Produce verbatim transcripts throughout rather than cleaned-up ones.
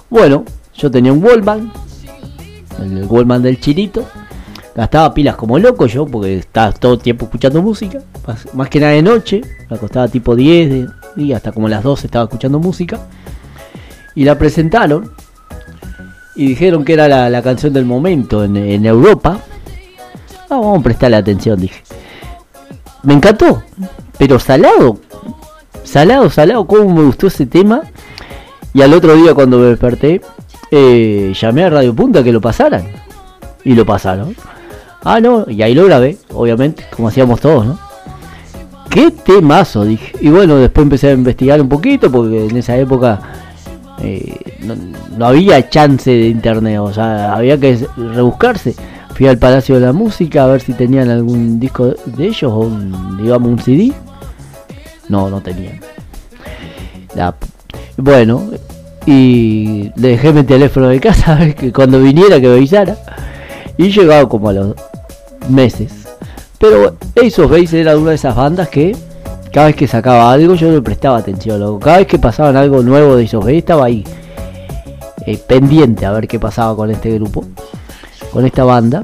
Bueno, yo tenía un Walkman, el Walkman del Chinito. Gastaba pilas como loco yo, porque estaba todo el tiempo escuchando música, más, más que nada de noche. Me acostaba tipo diez de, y hasta como las doce estaba escuchando música. Y la presentaron y dijeron que era la, la canción del momento en, en Europa. Ah, vamos a prestarle atención, dije. Me encantó, pero salado, salado, salado, cómo me gustó ese tema. Y al otro día cuando me desperté, eh, llamé a Radio Punta que lo pasaran. Y lo pasaron. Ah, no, y ahí lo grabé, obviamente, como hacíamos todos, ¿no? ¡Qué temazo!, dije. Y bueno, después empecé a investigar un poquito, porque en esa época eh, no, no había chance de internet, o sea, había que rebuscarse. Fui al Palacio de la Música a ver si tenían algún disco de ellos, o un, digamos, un C D. No, no tenían. La, bueno, y le dejé mi teléfono de casa a ver que cuando viniera que me avisara. Y llegaba como a los meses. Pero Ace of Base era una de esas bandas que cada vez que sacaba algo yo le prestaba atención. Loco. Cada vez que pasaban algo nuevo de Ace of Base estaba ahí, eh, pendiente a ver qué pasaba con este grupo, con esta banda.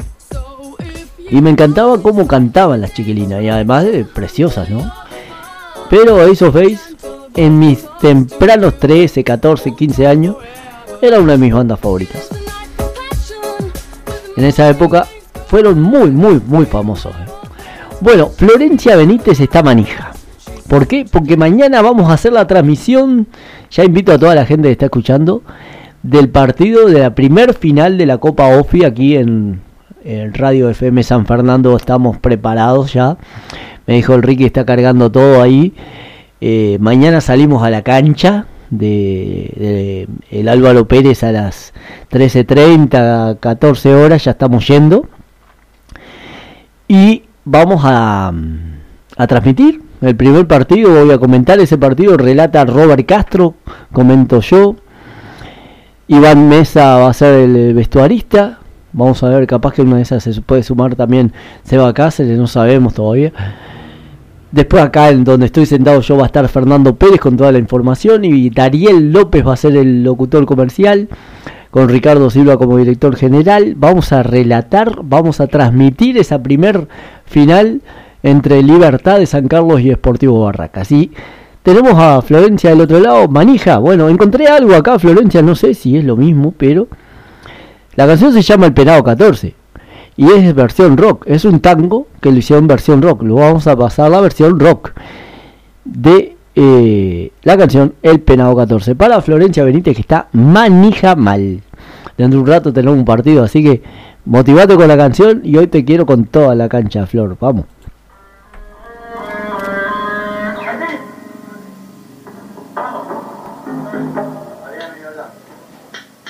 Y me encantaba cómo cantaban las chiquilinas. Y además de preciosas, ¿no? Pero Ace of Base, en mis tempranos trece, catorce, quince años, era una de mis bandas favoritas. En esa época fueron muy, muy, muy famosos. ¿eh? Bueno, Florencia Benítez está manija. ¿Por qué? Porque mañana vamos a hacer la transmisión, ya invito a toda la gente que está escuchando, del partido de la primer final de la Copa O F I aquí en, en Radio F M San Fernando. Estamos preparados ya. Me dijo el Ricky, está cargando todo ahí. Eh, mañana salimos a la cancha de, de el Álvaro Pérez a las trece treinta, catorce horas, ya estamos yendo y vamos a, a transmitir el primer partido. Voy a comentar ese partido, relata Robert Castro, comento yo, Iván Mesa va a ser el vestuarista, vamos a ver, capaz que una de esas se puede sumar también Seba Cáceres, no sabemos todavía. Después acá en donde estoy sentado yo va a estar Fernando Pérez con toda la información y Dariel López va a ser el locutor comercial, con Ricardo Silva como director general. Vamos a relatar, vamos a transmitir esa primer final entre Libertad de San Carlos y Sportivo Barracas. Y tenemos a Florencia del otro lado, manija. Bueno, encontré algo acá, Florencia, no sé si es lo mismo, pero la canción se llama El Penado catorce. Y es versión rock, es un tango que lo hicieron versión rock. Lo vamos a pasar la versión rock de eh, la canción El Penado catorce para Florencia Benítez, que está manija mal. Dentro de un rato tenemos un partido, así que motivate con la canción y hoy te quiero con toda la cancha, Flor. Vamos. Vamos.